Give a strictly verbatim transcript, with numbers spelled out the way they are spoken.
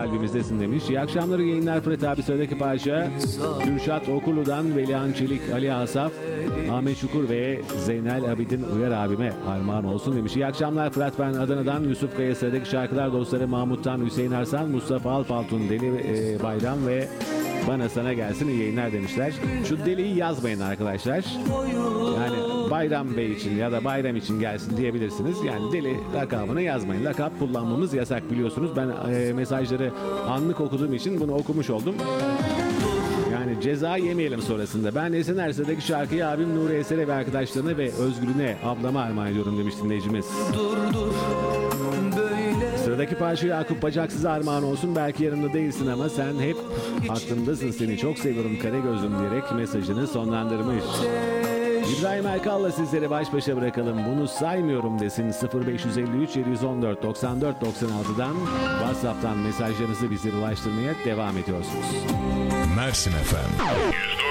kalbimizdesin demiş. İyi akşamlar, yayınlar Fırat abi. Sıradaki parça Kürşat Okulu'dan Velihan Çelik, Ali Asaf, Ahmet Şukur ve Zeynel Abidin Uyar abime armağan olsun demiş. İyi akşamlar Fırat, ben Adana'dan. Yusuf Kaya. Sıradaki şarkılar dostları Mahmut'tan Hüseyin Arslan, Mustafa Alpaltun, Deli e, Bayram ve Bana Sana Gelsin, iyi yayınlar demişler. Şu Deli'yi yazmayın arkadaşlar. Yani Bayram Bey için ya da Bayram için gelsin diyebilirsiniz. Yani Deli lakabını yazmayın. Lakap kullanmamız yasak, biliyorsunuz. Ben e, mesajları anlık okuduğum için bunu okumuş oldum. Yani ceza yemeyelim sonrasında. Ben Esen Erse'deki şarkıyı abim Nuri Eser'e ve arkadaşlarına ve Özgür'üne, ablama armağan ediyorum demiş dinleyicimiz. Dur dur böyle. Sıradaki parça Yakup Bacaksız'a armağan olsun. Belki yanımda değilsin ama sen hep aklımdasın, seni çok seviyorum kare gözlüm diyerek mesajını sonlandırmış. İbrahim Erkal'la sizleri baş başa bırakalım. Bunu saymıyorum desin. sıfır beş yüz elli üç yedi yüz on dört doksan dört doksan altı'dan WhatsApp'tan mesajlarınızı bize ulaştırmaya devam ediyorsunuz. Mersin F M